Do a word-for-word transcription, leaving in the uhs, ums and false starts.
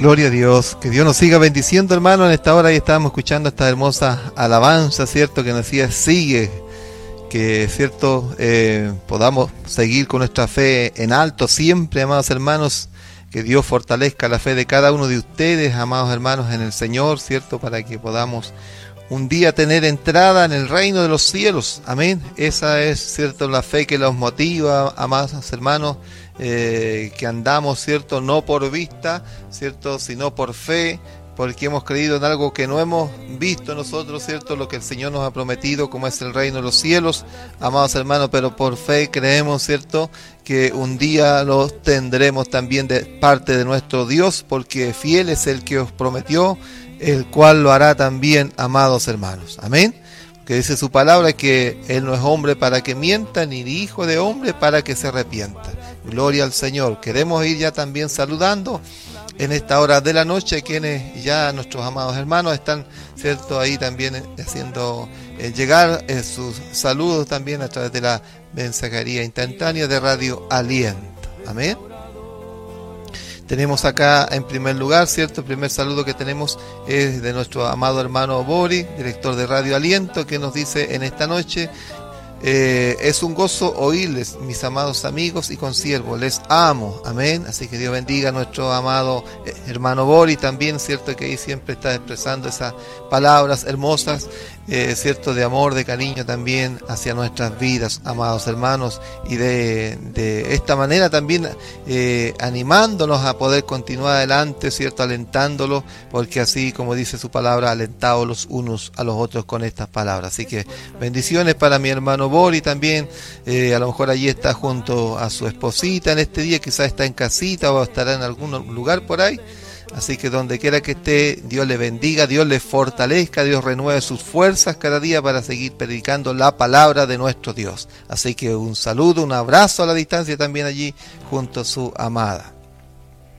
Gloria a Dios, que Dios nos siga bendiciendo, hermano. En esta hora ya estábamos escuchando esta hermosa alabanza, ¿cierto? Que nos decía, sigue, que, ¿cierto? Eh, podamos seguir con nuestra fe en alto siempre, amados hermanos. Que Dios fortalezca la fe de cada uno de ustedes, amados hermanos, en el Señor, ¿cierto? Para que podamos un día tener entrada en el reino de los cielos. Amén. Esa es, ¿cierto?, la fe que los motiva, amados hermanos. Eh, que andamos, ¿cierto?, no por vista, ¿cierto?, sino por fe, porque hemos creído en algo que no hemos visto nosotros, ¿cierto?, lo que el Señor nos ha prometido, como es el reino de los cielos, amados hermanos, pero por fe creemos, ¿cierto?, que un día los tendremos también de parte de nuestro Dios, porque fiel es el que os prometió, el cual lo hará también, amados hermanos. Amén. Que dice su palabra que Él no es hombre para que mienta, ni hijo de hombre para que se arrepienta. Gloria al Señor. Queremos ir ya también saludando en esta hora de la noche, quienes ya nuestros amados hermanos están, ¿cierto?, ahí también haciendo eh, llegar eh, sus saludos también a través de la mensajería instantánea de Radio Aliento. Amén. Tenemos acá en primer lugar, ¿cierto? El primer saludo que tenemos es de nuestro amado hermano Bori, director de Radio Aliento, que nos dice en esta noche: eh, es un gozo oírles, mis amados amigos y consiervos, les amo, amén. Así que Dios bendiga a nuestro amado eh, hermano Bori también, ¿cierto?, que ahí siempre está expresando esas palabras hermosas, eh, ¿cierto?, de amor, de cariño también hacia nuestras vidas, amados hermanos, y de, de esta manera también eh, animándonos a poder continuar adelante, ¿cierto?, alentándolos, porque así, como dice su palabra, alentados los unos a los otros con estas palabras. Así que bendiciones para mi hermano Bori también, eh, a lo mejor allí está junto a su esposita en este día, quizás está en casita o estará en algún lugar por ahí. Así que donde quiera que esté, Dios le bendiga, Dios le fortalezca, Dios renueve sus fuerzas cada día para seguir predicando la palabra de nuestro Dios. Así que un saludo, un abrazo a la distancia también allí junto a su amada.